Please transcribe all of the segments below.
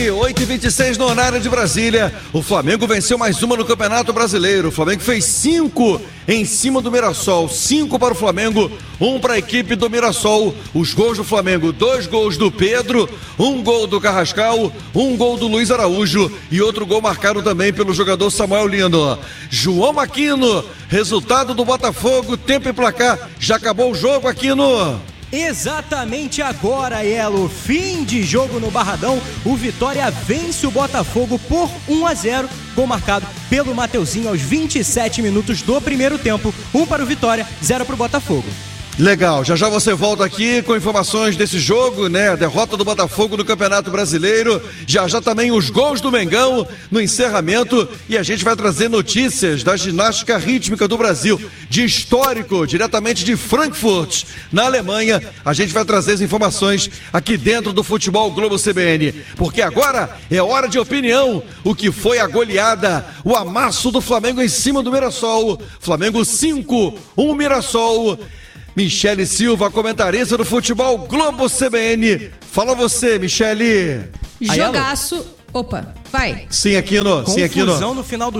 8h26 no horário de Brasília. O Flamengo venceu mais uma no Campeonato Brasileiro. O Flamengo fez 5 em cima do Mirassol. 5 para o Flamengo, 1 para a equipe do Mirassol. Os gols do Flamengo: 2 gols do Pedro, 1 gol do Carrascal, 1 gol do Luiz Araújo e outro gol marcado também pelo jogador Samuel Lino. João Aquino, resultado do Botafogo, tempo e placar. Já acabou o jogo, Aquino? Exatamente agora, Elo, fim de jogo no Barradão, o Vitória vence o Botafogo por 1-0, gol marcado pelo Mateuzinho aos 27 minutos do primeiro tempo, 1 para o Vitória, 0 para o Botafogo. Legal, já você volta aqui com informações desse jogo, né? A derrota do Botafogo no Campeonato Brasileiro, já também os gols do Mengão no encerramento, e a gente vai trazer notícias da ginástica rítmica do Brasil, de histórico, diretamente de Frankfurt, na Alemanha. A gente vai trazer as informações aqui dentro do Futebol Globo CBN, porque agora é hora de opinião. O que foi a goleada, o amasso do Flamengo em cima do Mirassol. Flamengo 5, 1 Mirassol. Michele Silva, comentarista do Futebol Globo CBN. Fala você, Michele. Jogaço. Opa, vai. Sim, Aquino. Confusão no final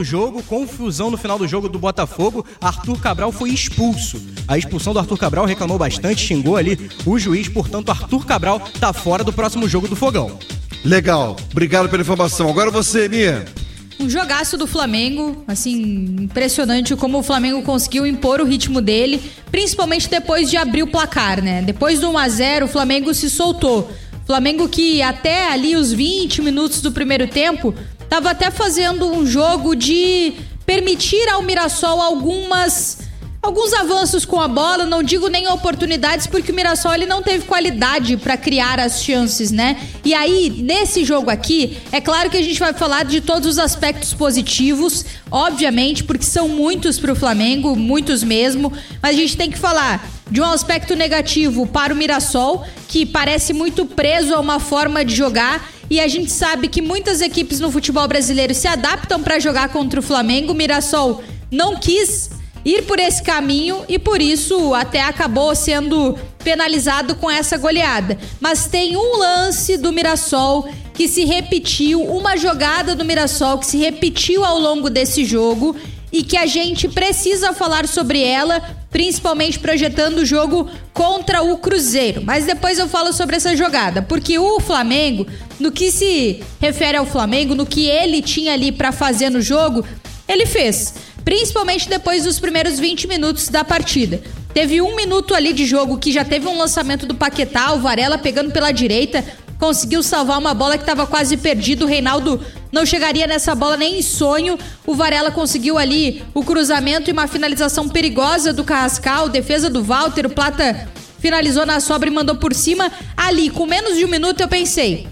do jogo do Botafogo. Arthur Cabral foi expulso. A expulsão do Arthur Cabral reclamou bastante, xingou ali o juiz. Portanto, Arthur Cabral tá fora do próximo jogo do Fogão. Legal, obrigado pela informação. Agora você, Mia. Um jogaço do Flamengo, assim, impressionante como o Flamengo conseguiu impor o ritmo dele, principalmente depois de abrir o placar, né? Depois do 1-0, o Flamengo se soltou. Flamengo que até ali os 20 minutos do primeiro tempo, estava até fazendo um jogo de permitir ao Mirassol alguns avanços com a bola, não digo nem oportunidades, porque o Mirassol ele não teve qualidade para criar as chances, né? E aí, nesse jogo aqui, é claro que a gente vai falar de todos os aspectos positivos, obviamente, porque são muitos pro Flamengo, muitos mesmo, mas a gente tem que falar de um aspecto negativo para o Mirassol, que parece muito preso a uma forma de jogar, e a gente sabe que muitas equipes no futebol brasileiro se adaptam para jogar contra o Flamengo. O Mirassol não quis ir por esse caminho e por isso até acabou sendo penalizado com essa goleada. Mas tem um lance do Mirassol que se repetiu, uma jogada do Mirassol que se repetiu ao longo desse jogo e que a gente precisa falar sobre ela, principalmente projetando o jogo contra o Cruzeiro. Mas depois eu falo sobre essa jogada, porque o Flamengo, no que se refere ao Flamengo, no que ele tinha ali para fazer no jogo, ele fez. Principalmente depois dos primeiros 20 minutos da partida. Teve 1 minuto ali de jogo que já teve um lançamento do Paquetá, o Varela pegando pela direita, conseguiu salvar uma bola que estava quase perdida. O Reinaldo não chegaria nessa bola nem em sonho. O Varela conseguiu ali o cruzamento e uma finalização perigosa do Carrascal, defesa do Walter, o Plata finalizou na sobra e mandou por cima. Ali, com menos de 1 minuto, eu pensei,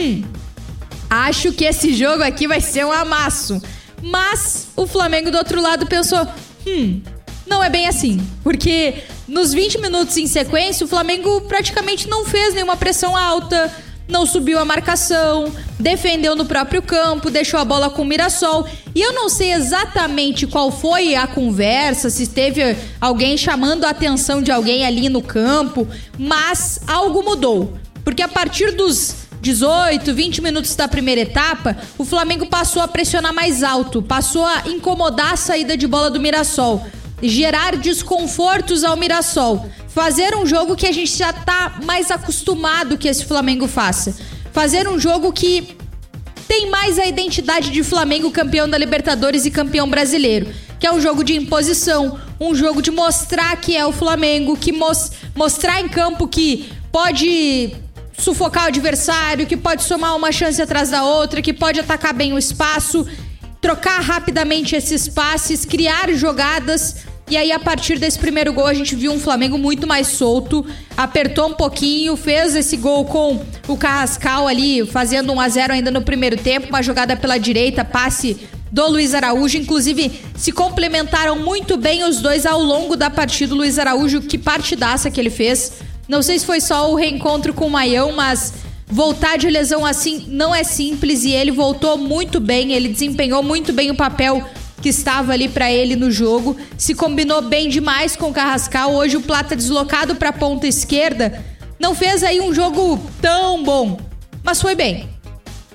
acho que esse jogo aqui vai ser um amasso. Mas o Flamengo do outro lado pensou, não é bem assim. Porque nos 20 minutos em sequência, o Flamengo praticamente não fez nenhuma pressão alta, não subiu a marcação, defendeu no próprio campo, deixou a bola com o Mirassol. E eu não sei exatamente qual foi a conversa, se teve alguém chamando a atenção de alguém ali no campo, mas algo mudou. Porque a partir dos 18, 20 minutos da primeira etapa, o Flamengo passou a pressionar mais alto, passou a incomodar a saída de bola do Mirassol, gerar desconfortos ao Mirassol, fazer um jogo que a gente já tá mais acostumado que esse Flamengo faça, fazer um jogo que tem mais a identidade de Flamengo campeão da Libertadores e campeão brasileiro, que é um jogo de imposição, um jogo de mostrar que é o Flamengo, que mostrar em campo que pode sufocar o adversário, que pode somar uma chance atrás da outra, que pode atacar bem o espaço, trocar rapidamente esses passes, criar jogadas. E aí, a partir desse primeiro gol, a gente viu um Flamengo muito mais solto, apertou um pouquinho, fez esse gol com o Carrascal ali, fazendo 1-0 ainda no primeiro tempo, uma jogada pela direita, passe do Luiz Araújo. Inclusive, se complementaram muito bem os dois ao longo da partida. O Luiz Araújo, que partidaça que ele fez. Não sei se foi só o reencontro com o Maião, mas voltar de lesão assim não é simples e ele voltou muito bem, ele desempenhou muito bem o papel que estava ali pra ele no jogo, se combinou bem demais com o Carrascal. Hoje o Plata deslocado pra ponta esquerda não fez aí um jogo tão bom, mas foi bem.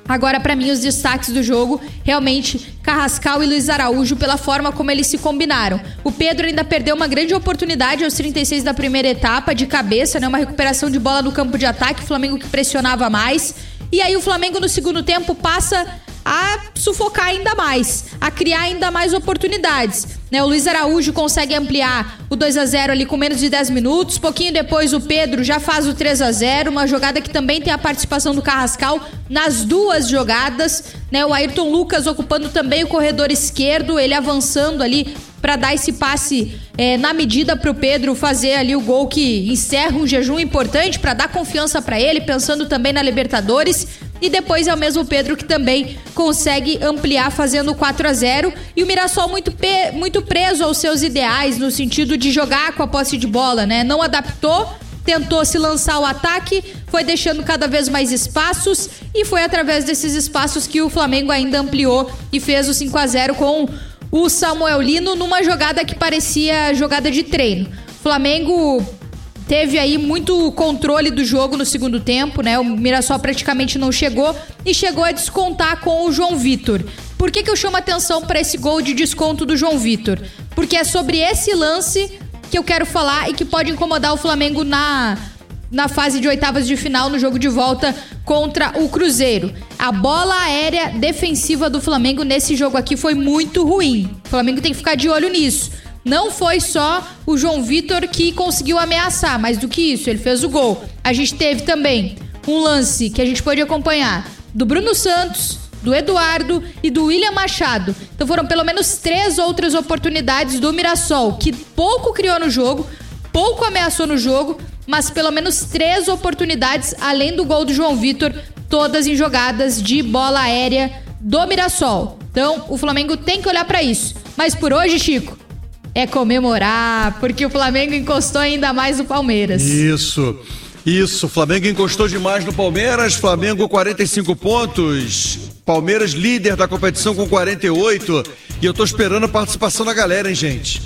Agora, pra mim, os destaques do jogo, realmente, Carrascal e Luiz Araújo, pela forma como eles se combinaram. O Pedro ainda perdeu uma grande oportunidade aos 36 da primeira etapa, de cabeça, né? Uma recuperação de bola no campo de ataque, o Flamengo que pressionava mais. E aí o Flamengo, no segundo tempo, passa a sufocar ainda mais, a criar ainda mais oportunidades. O Luiz Araújo consegue ampliar o 2-0 ali com menos de 10 minutos. Pouquinho depois o Pedro já faz o 3-0, uma jogada que também tem a participação do Carrascal nas duas jogadas, o Ayrton Lucas ocupando também o corredor esquerdo, ele avançando ali para dar esse passe na medida para o Pedro fazer ali o gol que encerra um jejum importante, para dar confiança para ele, pensando também na Libertadores. E depois é o mesmo Pedro que também consegue ampliar fazendo 4-0. E o Mirassol muito preso aos seus ideais, no sentido de jogar com a posse de bola, né? Não adaptou, tentou se lançar ao ataque, foi deixando cada vez mais espaços. E foi através desses espaços que o Flamengo ainda ampliou e fez o 5-0 com o Samuel Lino numa jogada que parecia jogada de treino. O Flamengo teve aí muito controle do jogo no segundo tempo, né? O Mirassol praticamente não chegou e chegou a descontar com o João Vitor. Por que eu chamo atenção para esse gol de desconto do João Vitor? Porque é sobre esse lance que eu quero falar e que pode incomodar o Flamengo na fase de oitavas de final, no jogo de volta contra o Cruzeiro. A bola aérea defensiva do Flamengo nesse jogo aqui foi muito ruim. O Flamengo tem que ficar de olho nisso. Não foi só o João Vitor que conseguiu ameaçar, mais do que isso, ele fez o gol. A gente teve também um lance que a gente pôde acompanhar do Bruno Santos, do Eduardo e do William Machado. Então foram pelo menos 3 outras oportunidades do Mirassol, que pouco criou no jogo, pouco ameaçou no jogo, mas pelo menos 3 oportunidades, além do gol do João Vitor, todas em jogadas de bola aérea do Mirassol. Então o Flamengo tem que olhar pra isso. Mas por hoje, Chico, é comemorar, porque o Flamengo encostou ainda mais no Palmeiras. Isso, o Flamengo encostou demais no Palmeiras, Flamengo 45 pontos, Palmeiras líder da competição com 48, e eu tô esperando a participação da galera, hein, gente?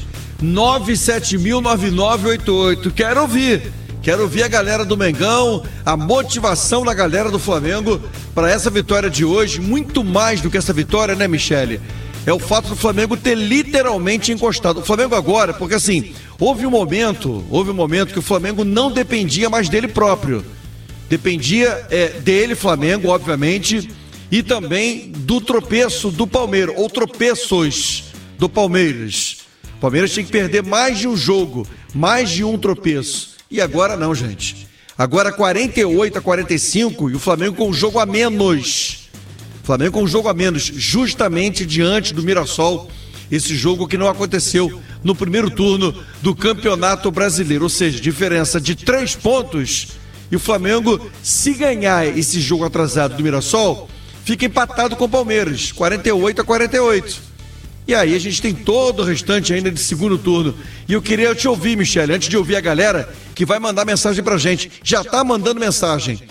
970009988, quero ouvir a galera do Mengão, a motivação da galera do Flamengo para essa vitória de hoje, muito mais do que essa vitória, né, Michele? É o fato do Flamengo ter literalmente encostado. O Flamengo agora, porque assim, houve um momento que o Flamengo não dependia mais dele próprio. Dependia dele, Flamengo, obviamente, e também do tropeço do Palmeiras, ou tropeços do Palmeiras. O Palmeiras tinha que perder mais de um jogo, mais de um tropeço. E agora não, gente. Agora 48-45 e o Flamengo com um jogo a menos. Flamengo com um jogo a menos, justamente diante do Mirassol, esse jogo que não aconteceu no primeiro turno do Campeonato Brasileiro, ou seja, diferença de 3 pontos, e o Flamengo, se ganhar esse jogo atrasado do Mirassol, fica empatado com o Palmeiras, 48-48. E aí a gente tem todo o restante ainda de segundo turno. E eu queria te ouvir, Michele, antes de ouvir a galera que vai mandar mensagem pra gente. Já tá mandando mensagem.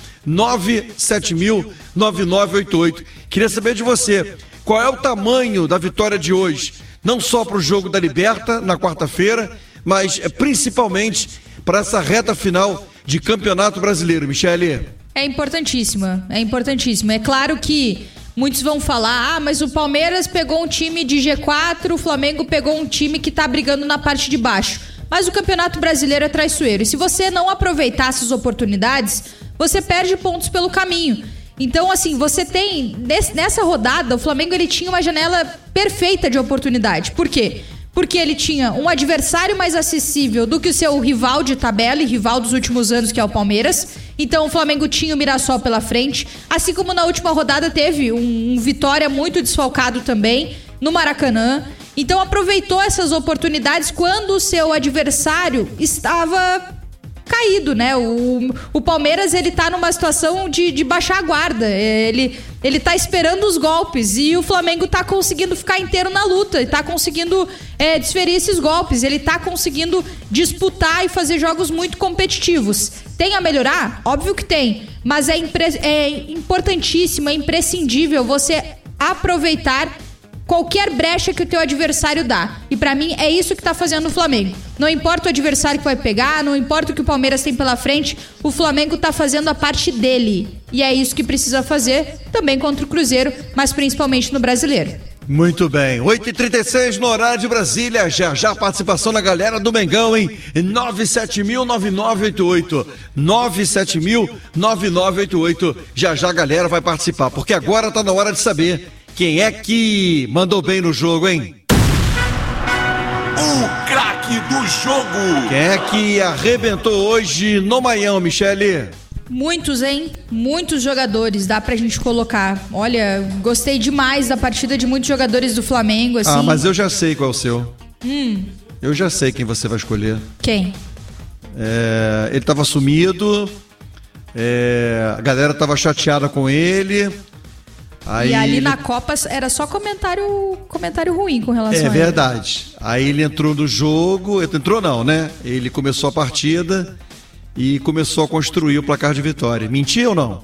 970009988. Queria saber de você, qual é o tamanho da vitória de hoje? Não só pro jogo da Liberta, na quarta-feira, mas principalmente para essa reta final de Campeonato Brasileiro, Michele. É importantíssima. É claro que muitos vão falar, mas o Palmeiras pegou um time de G4, o Flamengo pegou um time que tá brigando na parte de baixo. Mas o Campeonato Brasileiro é traiçoeiro. E se você não aproveitar essas oportunidades, você perde pontos pelo caminho. Então, assim, você tem... Nessa rodada, o Flamengo ele tinha uma janela perfeita de oportunidade. Por quê? Porque ele tinha um adversário mais acessível do que o seu rival de tabela e rival dos últimos anos, que é o Palmeiras. Então o Flamengo tinha o Mirassol pela frente, assim como na última rodada teve um Vitória muito desfalcado também no Maracanã. Então aproveitou essas oportunidades quando o seu adversário estava caído, né? O Palmeiras, ele tá numa situação de baixar a guarda, ele tá esperando os golpes e o Flamengo tá conseguindo ficar inteiro na luta, ele tá conseguindo desferir esses golpes, ele tá conseguindo disputar e fazer jogos muito competitivos. Tem a melhorar? Óbvio que tem, mas é importantíssimo, é imprescindível você aproveitar qualquer brecha que o teu adversário dá. E pra mim é isso que tá fazendo o Flamengo. Não importa o adversário que vai pegar, não importa o que o Palmeiras tem pela frente, o Flamengo tá fazendo a parte dele. E é isso que precisa fazer também contra o Cruzeiro, mas principalmente no Brasileiro. Muito bem, 8h36 no horário de Brasília, já a participação da galera do Mengão, hein? 970009988, 970009988, já a galera vai participar, porque agora tá na hora de saber quem é que mandou bem no jogo, hein? O craque do jogo! Quem é que arrebentou hoje no Maião, Michele? Muitos, hein? Muitos jogadores, dá pra gente colocar. Olha, gostei demais da partida de muitos jogadores do Flamengo, assim. Ah, mas eu já sei qual é o seu. Eu já sei quem você vai escolher. Quem? Ele tava sumido, a galera tava chateada com ele. Aí e ali na Copa era só comentário ruim com relação a ele. É verdade. Aí ele entrou no jogo, entrou não, né? Ele começou a partida e começou a construir o placar de vitória. Mentiu ou não?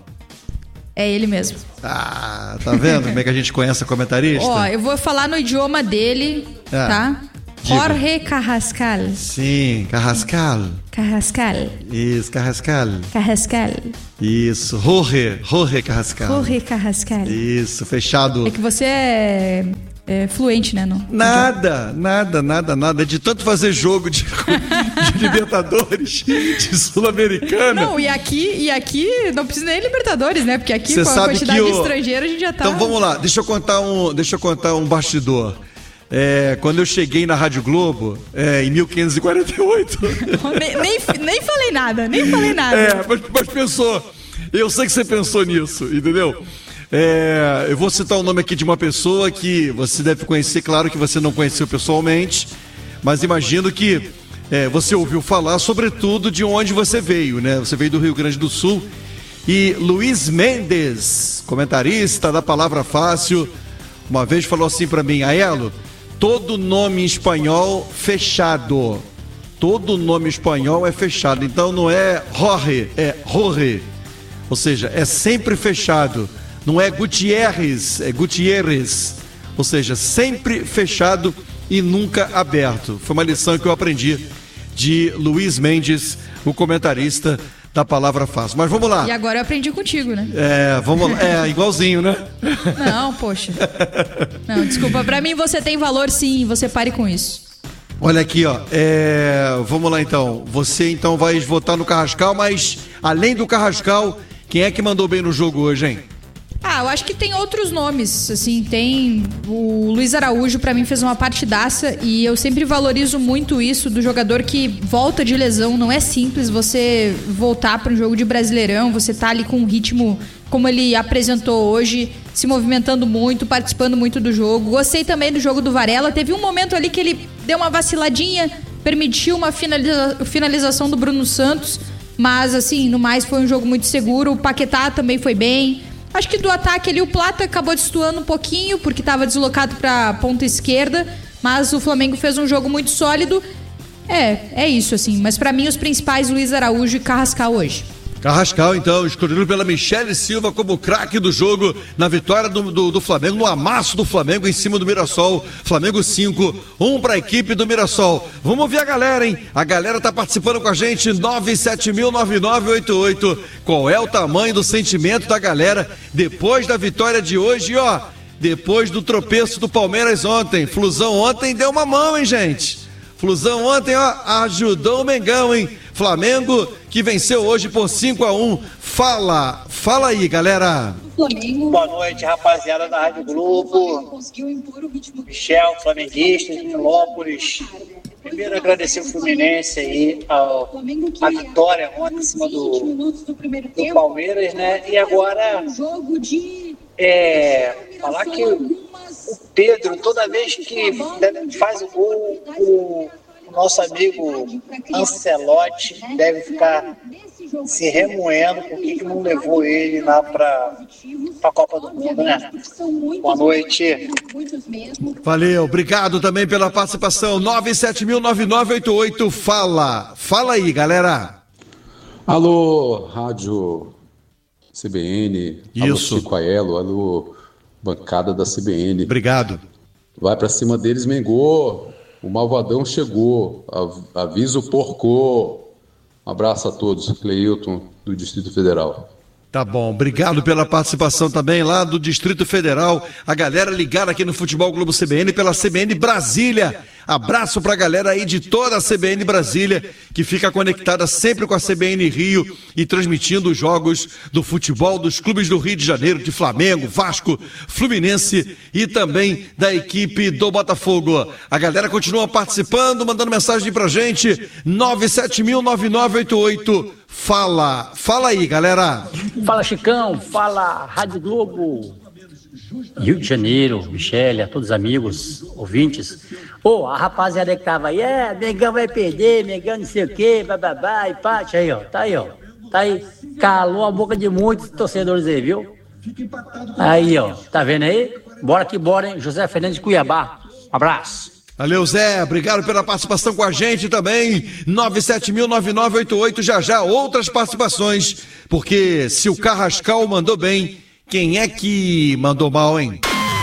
É ele mesmo. Ah, tá vendo como é que a gente conhece a comentarista? Ó, eu vou falar no idioma dele, tá? Diga. Jorge Carrascal. Sim, Carrascal. Carrascal. Isso, Carrascal. Carrascal. Isso, Jorge Carrascal. Jorge Carrascal. Isso, fechado. É que você é fluente, né? Não? Nada. De tanto fazer jogo de Libertadores, de Sul-Americana. Não, e aqui não precisa nem Libertadores, né? Porque aqui Cê com a quantidade de estrangeiro a gente já tá... Então vamos lá, deixa eu contar um bastidor. Quando eu cheguei na Rádio Globo, em 1548... nem falei nada. Mas pensou, eu sei que você pensou nisso, entendeu? Eu vou citar o nome aqui de uma pessoa que você deve conhecer, claro que você não conheceu pessoalmente, mas imagino que você ouviu falar, sobretudo, de onde você veio, né? Você veio do Rio Grande do Sul. E Luiz Mendes, comentarista da Palavra Fácil, uma vez falou assim pra mim: Aelo, todo nome em espanhol fechado. Todo nome em espanhol é fechado. Então não é Jorge, é Jorge. Ou seja, é sempre fechado. Não é Gutierrez, é Gutierrez. Ou seja, sempre fechado e nunca aberto. Foi uma lição que eu aprendi de Luiz Mendes, o comentarista da Palavra Fácil. Mas vamos lá. E agora eu aprendi contigo, né? Vamos lá. Igualzinho, né? Não, poxa. Não, desculpa. Pra mim você tem valor, sim. Você pare com isso. Olha aqui, ó. Vamos lá, então. Você, então, vai votar no Carrascal, mas, além do Carrascal, quem é que mandou bem no jogo hoje, hein? Eu acho que tem outros nomes, assim, tem o Luiz Araújo, pra mim fez uma partidaça e eu sempre valorizo muito isso do jogador que volta de lesão. Não é simples você voltar para um jogo de Brasileirão, você tá ali com um ritmo como ele apresentou hoje, se movimentando muito, participando muito do jogo. Gostei também do jogo do Varela, teve um momento ali que ele deu uma vaciladinha, permitiu uma finalização do Bruno Santos, mas assim, no mais foi um jogo muito seguro. O Paquetá também foi bem. Acho que do ataque ali o Plata acabou destoando um pouquinho, porque estava deslocado para a ponta esquerda, mas o Flamengo fez um jogo muito sólido. É isso, assim. Mas para mim os principais, Luiz Araújo e Carrascal hoje. Carrascal, então, escolhido pela Michele Silva como craque do jogo na vitória do Flamengo, no amasso do Flamengo em cima do Mirassol. Flamengo 5, 1 para a equipe do Mirassol. Vamos ouvir a galera, hein? A galera tá participando com a gente, 970009988. Qual é o tamanho do sentimento da galera depois da vitória de hoje, ó? Depois do tropeço do Palmeiras ontem. Flusão ontem deu uma mão, hein, gente? Flusão ontem, ó, ajudou o Mengão, hein? Flamengo que venceu hoje por 5-1. Fala aí, galera. Boa noite, rapaziada da Rádio Globo. Michel, flamenguista, Nilópolis. Primeiro agradecer o Fluminense aí, a vitória ontem em cima do Palmeiras, né? E agora falar que o Pedro, toda vez que faz o gol, o nosso amigo Ancelotti deve ficar se remoendo porque não levou ele lá para a Copa do Mundo, né? Boa noite. Valeu, obrigado também pela participação. 970009988. Fala aí, galera. Alô, Rádio CBN. Isso. Alô, Chico Aelo. Alô, bancada da CBN. Obrigado. Vai pra cima deles, Mengô. O malvadão chegou. Avisa o porco. Um abraço a todos. Cleilton, do Distrito Federal. Tá bom, obrigado pela participação também lá do Distrito Federal, a galera ligada aqui no Futebol Globo CBN pela CBN Brasília. Abraço pra galera aí de toda a CBN Brasília, que fica conectada sempre com a CBN Rio e transmitindo os jogos do futebol dos clubes do Rio de Janeiro, de Flamengo, Vasco, Fluminense e também da equipe do Botafogo. A galera continua participando, mandando mensagem pra gente, 970009988. Fala aí, galera. Fala, Chicão, fala Rádio Globo, Rio de Janeiro, Michele, a todos os amigos, ouvintes. A rapaziada que tava aí, Mengão vai perder, Mengão não sei o quê, bababá, empate, aí, ó, tá aí, calou a boca de muitos torcedores aí, viu? Aí, ó, tá vendo aí? Bora que bora, hein? José Fernandes de Cuiabá, um abraço. Valeu, Zé, obrigado pela participação com a gente também, 970009988, já outras participações, porque se o Carrascal mandou bem, quem é que mandou mal, hein?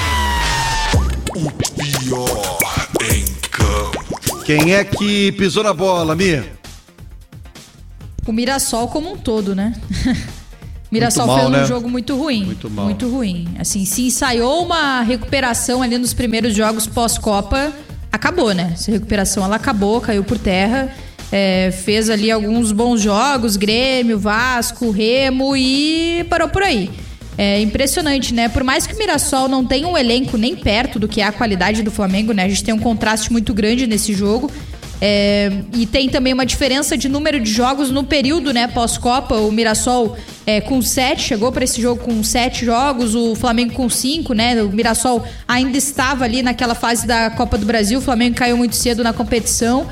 O pior em campo. Quem é que pisou na bola, Mir? O Mirassol como um todo, né? Mirassol mal, fez um né? jogo muito ruim. Muito ruim. Assim, se ensaiou uma recuperação ali nos primeiros jogos pós-Copa, acabou, né? Essa recuperação, ela acabou, caiu por terra. Fez ali alguns bons jogos, Grêmio, Vasco, Remo e parou por aí. É impressionante, né? Por mais que o Mirassol não tenha um elenco nem perto do que é a qualidade do Flamengo, né? A gente tem um contraste muito grande nesse jogo. E tem também uma diferença de número de jogos no período, né, pós-Copa. O Mirassol com 7, chegou para esse jogo com 7 jogos, o Flamengo com 5, né? O Mirassol ainda estava ali naquela fase da Copa do Brasil, o Flamengo caiu muito cedo na competição.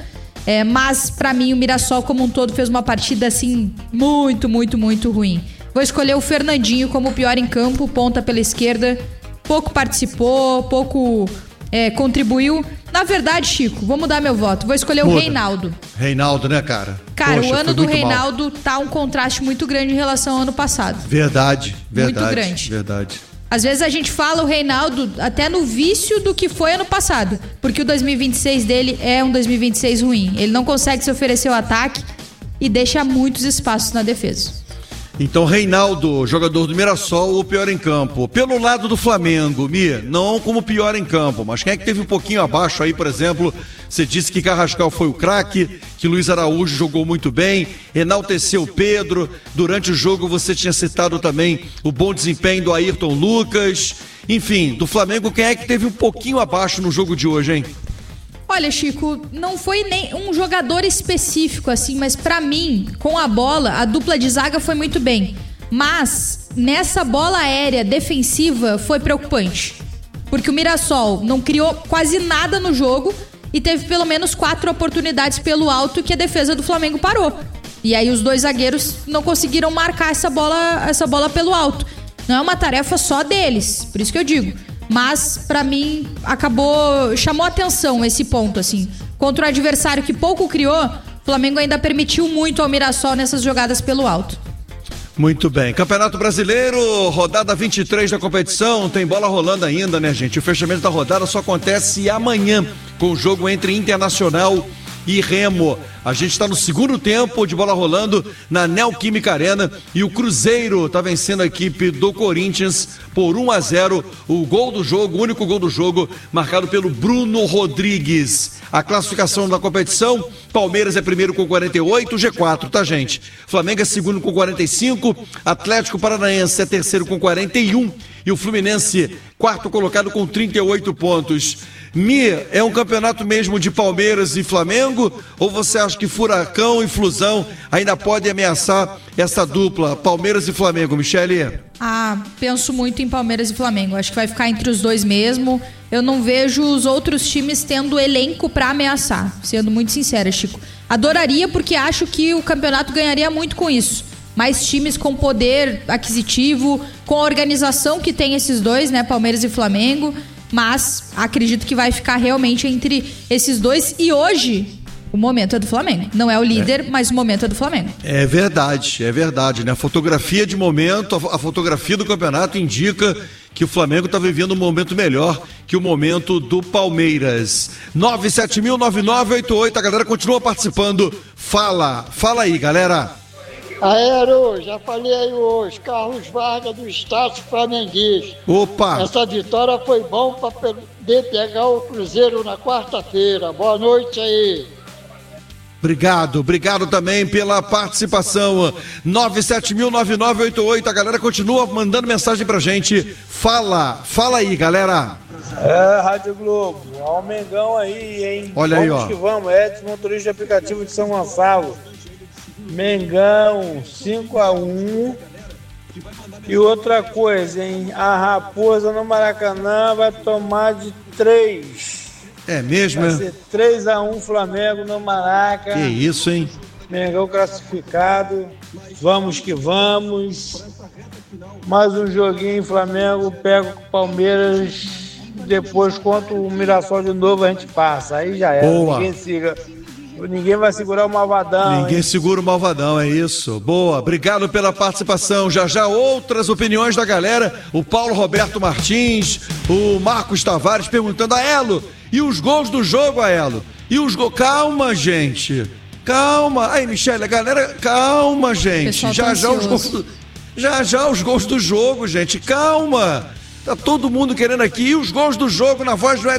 Mas para mim o Mirassol como um todo fez uma partida assim muito, muito, muito ruim. Vou escolher o Fernandinho como o pior em campo, ponta pela esquerda, pouco participou, pouco contribuiu. Na verdade, Chico, vou mudar meu voto. Vou escolher o Reinaldo. Reinaldo, né, cara? Cara, Poxa, o ano do Reinaldo tá um contraste muito grande em relação ao ano passado. Verdade. Muito grande. Verdade. Às vezes a gente fala o Reinaldo até no vício do que foi ano passado. Porque o 2026 dele é um 2026 ruim. Ele não consegue se oferecer o ataque e deixa muitos espaços na defesa. Então, Reinaldo, jogador do Mirassol, o pior em campo. Pelo lado do Flamengo, Mir, não como pior em campo, mas quem é que teve um pouquinho abaixo aí, por exemplo, você disse que Carrascal foi o craque, que Luiz Araújo jogou muito bem, enalteceu Pedro, durante o jogo você tinha citado também o bom desempenho do Ayrton Lucas, enfim, do Flamengo, quem é que teve um pouquinho abaixo no jogo de hoje, hein? Olha, Chico, não foi nem um jogador específico assim, mas pra mim, com a bola, a dupla de zaga foi muito bem. Mas nessa bola aérea defensiva foi preocupante. Porque o Mirassol não criou quase nada no jogo e teve pelo menos 4 oportunidades pelo alto que a defesa do Flamengo parou. E aí os dois zagueiros não conseguiram marcar essa bola pelo alto. Não é uma tarefa só deles, por isso que eu digo. Mas, pra mim, chamou atenção esse ponto, assim. Contra o adversário que pouco criou, o Flamengo ainda permitiu muito ao Mirassol nessas jogadas pelo alto. Muito bem. Campeonato Brasileiro, rodada 23 da competição, tem bola rolando ainda, né, gente? O fechamento da rodada só acontece amanhã, com o jogo entre Internacional e Remo. A gente está no segundo tempo de bola rolando na Neoquímica Arena e o Cruzeiro está vencendo a equipe do Corinthians por 1-0. O gol do jogo, o único gol do jogo, marcado pelo Bruno Rodrigues. A classificação da competição, Palmeiras é primeiro com 48, G4, tá, gente? Flamengo é segundo com 45, Atlético Paranaense é terceiro com 41 e o Fluminense, quarto colocado com 38 pontos. Mir, é um campeonato mesmo de Palmeiras e Flamengo? Ou você acha que Furacão e Flusão ainda podem ameaçar essa dupla, Palmeiras e Flamengo, Michele? Penso muito em Palmeiras e Flamengo. Acho que vai ficar entre os dois mesmo. Eu não vejo os outros times tendo elenco pra ameaçar, sendo muito sincera, Chico. Adoraria, porque acho que o campeonato ganharia muito com isso. Mais times com poder aquisitivo, com a organização que tem esses dois, né, Palmeiras e Flamengo. Mas acredito que vai ficar realmente entre esses dois. E hoje, o momento é do Flamengo. Não é o líder, mas o momento é do Flamengo. É verdade, né? A fotografia de momento, a fotografia do campeonato indica que o Flamengo está vivendo um momento melhor que o momento do Palmeiras. 970009988, a galera continua participando. Fala aí, galera. Aero, já falei aí hoje, Carlos Vargas do Estácio Flamenguista. Opa! Essa vitória foi bom para poder pegar o Cruzeiro na quarta-feira. Boa noite aí. Obrigado também pela participação. 970009988, a galera continua mandando mensagem pra gente. Fala aí, galera. Rádio Globo, ó o Mengão aí, hein? Olha aí, ó. Vamos que vamos, Edson, motorista de aplicativo de São Gonçalo. Mengão, 5-1. E outra coisa, hein? A Raposa no Maracanã vai tomar de 3. É mesmo, vai ser 3-1 Flamengo no Maraca. Que isso, hein? Mengão classificado. Vamos que vamos. Mais um joguinho, Flamengo pega o Palmeiras. Depois, contra o Mirassol de novo, a gente passa. Aí já era. Boa. Ninguém vai segurar o Malvadão. Ninguém segura o Malvadão, é isso. Boa, obrigado pela participação. Já outras opiniões da galera. O Paulo Roberto Martins, o Marcos Tavares perguntando: Aelo, e os gols do jogo, Aelo? E os gols? Calma, gente. Calma. Aí, Michele, a galera, calma, gente. Já os gols do jogo, gente. Calma. Tá todo mundo querendo aqui. E os gols do jogo na voz do Edson